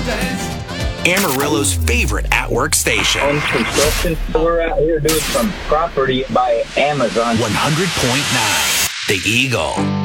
Amarillo's favorite at-work station. Home construction. We're out here doing some property by Amazon. 100.9 The Eagle.